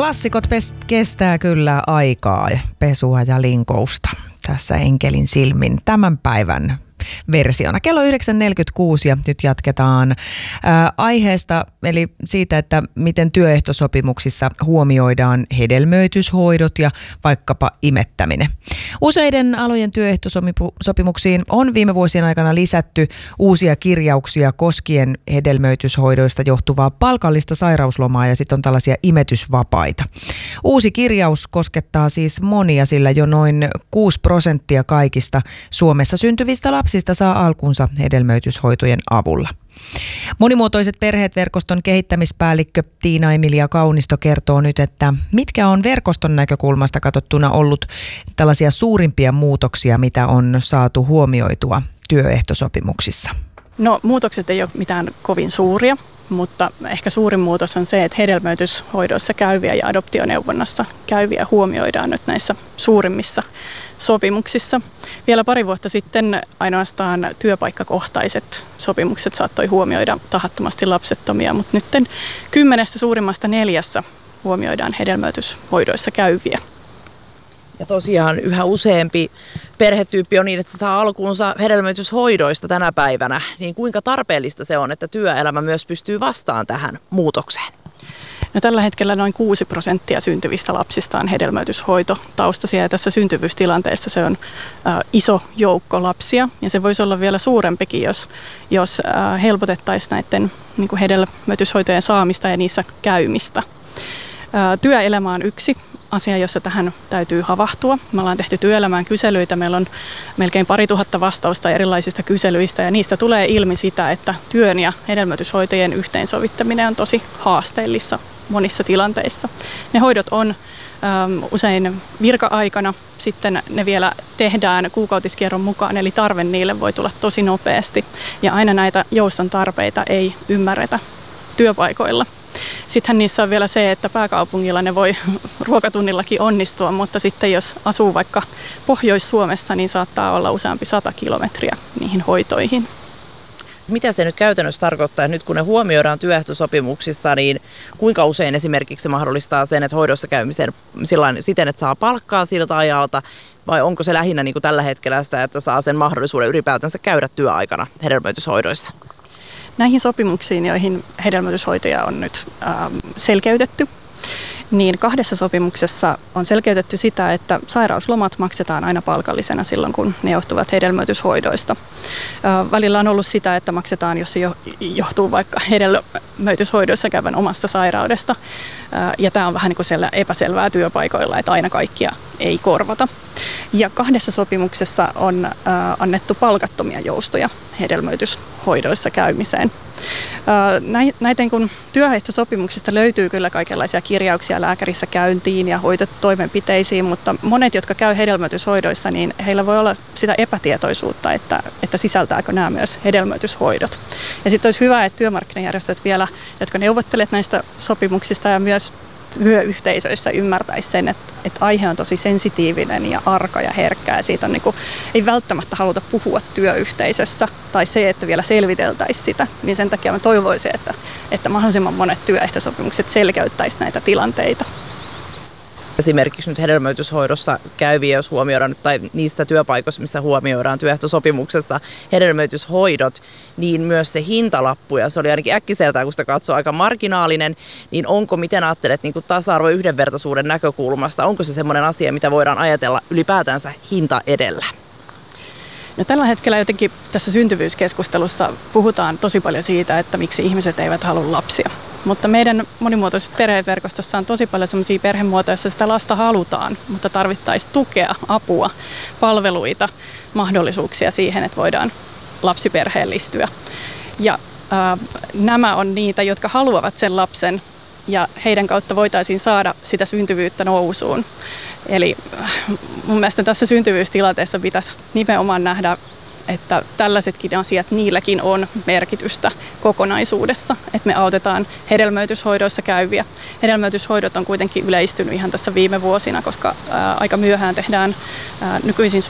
Klassikot kestää kyllä aikaa, pesua ja linkousta. Tässä Enkelin silmin tämän päivän versiona. Kello 9.46 ja nyt jatketaan aiheesta, eli siitä, että miten työehtosopimuksissa huomioidaan hedelmöityshoidot ja vaikkapa imettäminen. Useiden alojen työehtosopimuksiin on viime vuosien aikana lisätty uusia kirjauksia koskien hedelmöityshoidoista johtuvaa palkallista sairauslomaa ja sitten on tällaisia imetysvapaita. Uusi kirjaus koskettaa siis monia, sillä jo noin 6% kaikista Suomessa syntyvistä lapsista saa alkunsa hedelmöityshoitojen avulla. Monimuotoiset perheet -verkoston kehittämispäällikkö Tiina-Emilia Kaunisto kertoo nyt, että mitkä on verkoston näkökulmasta katsottuna ollut tällaisia suurimpia muutoksia, mitä on saatu huomioitua työehtosopimuksissa. No, muutokset ei ole mitään kovin suuria, mutta ehkä suurin muutos on se, että hedelmöityshoidoissa käyviä ja adoptioneuvonnassa käyviä huomioidaan nyt näissä suurimmissa sopimuksissa. Vielä pari vuotta sitten ainoastaan työpaikkakohtaiset sopimukset saattoi huomioida tahattomasti lapsettomia, mutta nyt 10 suurimmasta 4 huomioidaan hedelmöityshoidoissa käyviä. Ja tosiaan yhä useampi perhetyyppi on niin, että se saa alkuunsa hedelmöityshoidoista tänä päivänä. Niin kuinka tarpeellista se on, että työelämä myös pystyy vastaan tähän muutokseen? No, tällä hetkellä noin 6% syntyvistä lapsista on hedelmöityshoitotaustaisia ja tässä syntyvyystilanteessa se on iso joukko lapsia ja se voisi olla vielä suurempikin, jos helpotettaisiin näiden hedelmöityshoitojen saamista ja niissä käymistä. Työelämä on yksi asia, jossa tähän täytyy havahtua. Me ollaan tehty työelämään kyselyitä. Meillä on melkein 2000 vastausta erilaisista kyselyistä ja niistä tulee ilmi sitä, että työn ja hedelmöityshoitojen yhteensovittaminen on tosi haasteellista monissa tilanteissa. Ne hoidot on usein virka-aikana, sitten ne vielä tehdään kuukautiskierron mukaan, eli tarve niille voi tulla tosi nopeasti ja aina näitä jouston tarpeita ei ymmärretä työpaikoilla. Sittenhän niissä on vielä se, että pääkaupungilla ne voi ruokatunnillakin onnistua, mutta sitten jos asuu vaikka Pohjois-Suomessa, niin saattaa olla useampi 100 kilometriä niihin hoitoihin. Mitä se nyt käytännössä tarkoittaa, että nyt kun ne huomioidaan työehtosopimuksissa, niin kuinka usein esimerkiksi se mahdollistaa sen, että hoidossa käymisen siten, että saa palkkaa siltä ajalta, vai onko se lähinnä niin kuin tällä hetkellä sitä, että saa sen mahdollisuuden ylipäätänsä käydä työaikana hedelmöityshoidoissa? Näihin sopimuksiin, joihin hedelmöityshoitoja on nyt selkeytetty, niin 2 sopimuksessa on selkeytetty sitä, että sairauslomat maksetaan aina palkallisena silloin, kun ne johtuvat hedelmöityshoidoista. Välillä on ollut sitä, että maksetaan, jos se johtuu vaikka hedelmöityshoidoissa käyvän omasta sairaudesta. Ja tämä on vähän niin kuin epäselvää työpaikoilla, että aina kaikkia ei korvata. Ja 2 sopimuksessa on annettu palkattomia joustoja hedelmöityshoidoissa käymiseen. Näiden kun työehtosopimuksista löytyy kyllä kaikenlaisia kirjauksia lääkärissä käyntiin ja hoitotoimenpiteisiin, mutta monet, jotka käy hedelmöityshoidoissa, niin heillä voi olla sitä epätietoisuutta, että sisältääkö nämä myös hedelmöityshoidot. Ja sitten olisi hyvä, että työmarkkinajärjestöt vielä, jotka neuvottelevat näistä sopimuksista ja myös työyhteisöissä ymmärtäisi sen, että aihe on tosi sensitiivinen ja arka ja herkkä ja siitä on ei välttämättä haluta puhua työyhteisössä tai se, että vielä selviteltäisiin sitä, niin sen takia mä toivoisin, että mahdollisimman monet työehtosopimukset selkeyttäisi näitä tilanteita. Esimerkiksi nyt hedelmöityshoidossa käyviä, jos huomioidaan, tai niissä työpaikoissa, missä huomioidaan työehtosopimuksessa hedelmöityshoidot, niin myös se hintalappu, ja se oli ainakin äkkiseltään, kun sitä katsoo, aika marginaalinen, niin miten ajattelet niin kuin tasa-arvo- ja yhdenvertaisuuden näkökulmasta, onko se semmoinen asia, mitä voidaan ajatella ylipäätänsä hinta edellä? No, tällä hetkellä jotenkin tässä syntyvyyskeskustelussa puhutaan tosi paljon siitä, että miksi ihmiset eivät halua lapsia. Mutta meidän monimuotoiset perheet -verkostossa on tosi paljon sellaisia perhemuotoja, joissa sitä lasta halutaan, mutta tarvittaisiin tukea, apua, palveluita, mahdollisuuksia siihen, että voidaan lapsiperheellistyä. Ja nämä on niitä, jotka haluavat sen lapsen ja heidän kautta voitaisiin saada sitä syntyvyyttä nousuun. Eli mun mielestä tässä syntyvyystilanteessa pitäisi nimenomaan nähdä, että tällaisetkin asiat, niilläkin on merkitystä kokonaisuudessa, että me autetaan hedelmöityshoidoissa käyviä. Hedelmöityshoidot on kuitenkin yleistynyt ihan tässä viime vuosina, koska aika myöhään tehdään nykyisin